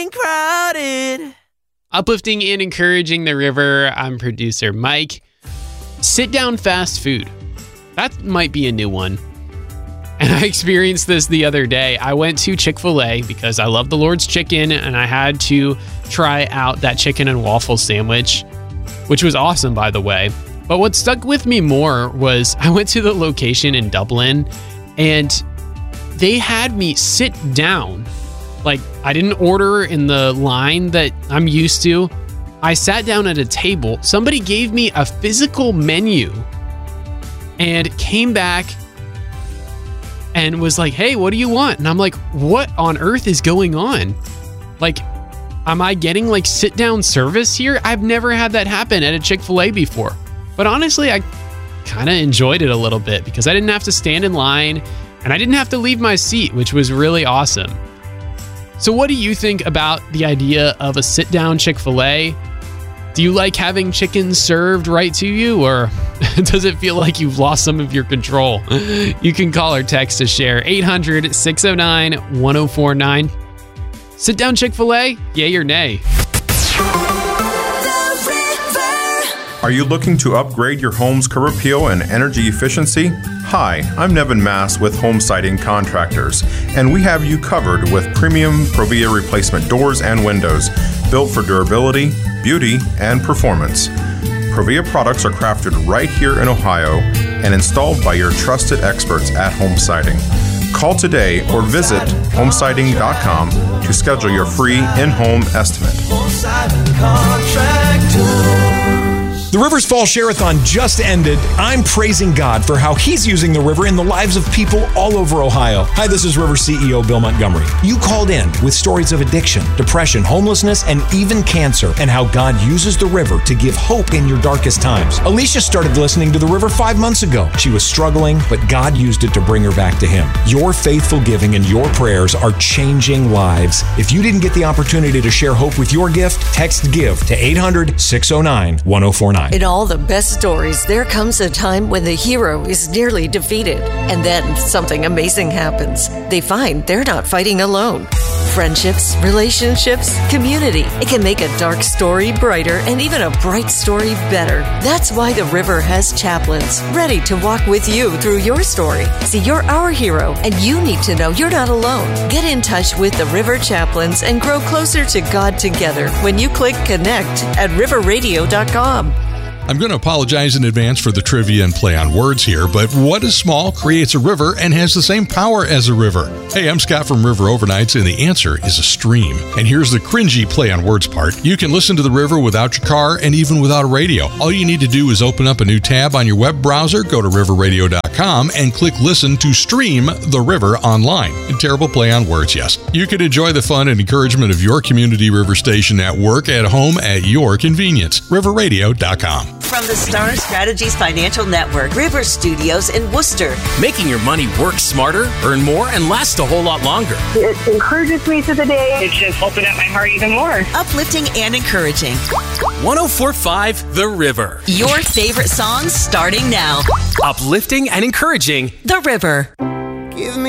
Crowded. Uplifting and encouraging the river. I'm producer Mike. Sit down fast food. That might be a new one. And I experienced this the other day. I went to Chick-fil-A because I love the Lord's chicken, and I had to try out that chicken and waffle sandwich, which was awesome, by the way. But what stuck with me more was I went to the location in Dublin, and they had me sit down. Like, I didn't order in the line that I'm used to. I sat down at a table. Somebody gave me a physical menu and came back and was like, hey, what do you want? And I'm like, what on earth is going on? Like, am I getting like sit down service here? I've never had that happen at a Chick-fil-A before. But honestly, I kind of enjoyed it a little bit because I didn't have to stand in line and I didn't have to leave my seat, which was really awesome. So what do you think about the idea of a sit-down Chick-fil-A? Do you like having chicken served right to you, or does it feel like you've lost some of your control? You can call or text to share 800-609-1049. Sit-down Chick-fil-A, yay or nay? Are you looking to upgrade your home's curb appeal and energy efficiency? Hi, I'm Nevin Mass with Home Siding Contractors, and we have you covered with premium Provia replacement doors and windows, built for durability, beauty, and performance. Provia products are crafted right here in Ohio and installed by your trusted experts at Home Siding. Call today or visit homesiding.com to schedule your free in-home estimate. The Rivers Fall Share-a-thon just ended. I'm praising God for how He's using the river in the lives of people all over Ohio. Hi, this is River CEO Bill Montgomery. You called in with stories of addiction, depression, homelessness, and even cancer, and how God uses the river to give hope in your darkest times. Alicia started listening to the river 5 months ago. She was struggling, but God used it to bring her back to Him. Your faithful giving and your prayers are changing lives. If you didn't get the opportunity to share hope with your gift, text GIVE to 800-609-1049. In all the best stories, there comes a time when the hero is nearly defeated, and then something amazing happens. They find they're not fighting alone. Friendships, relationships, community. It can make a dark story brighter and even a bright story better. That's why the river has chaplains ready to walk with you through your story. See, you're our hero, and you need to know you're not alone. Get in touch with the River Chaplains and grow closer to God together when you click connect at riverradio.com. I'm going to apologize in advance for the trivia and play on words here, but what is small creates a river and has the same power as a river? Hey, I'm Scott from River Overnights, and the answer is a stream. And here's the cringy play on words part. You can listen to the river without your car and even without a radio. All you need to do is open up a new tab on your web browser, go to riverradio.com, and click listen to stream the river online. A terrible play on words, yes. You can enjoy the fun and encouragement of your community river station at work, at home, at your convenience. riverradio.com. From the Star Strategies Financial Network, River Studios in Worcester. Making your money work smarter, earn more, and last a whole lot longer. It encourages me to the day. It just opened up my heart even more. Uplifting and encouraging. 104.5 The River. Your favorite songs starting now. Uplifting and encouraging The River. Give me